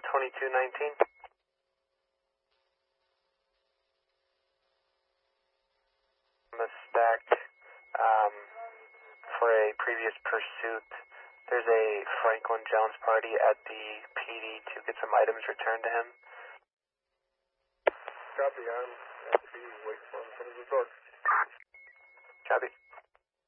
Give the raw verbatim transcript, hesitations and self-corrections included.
twenty-two nineteen. The stack um, for a previous pursuit. There's a Franklin Jones party at the P D to get some items returned to him. Copy, I'm at the P D, wait for him to finish his work. Copy.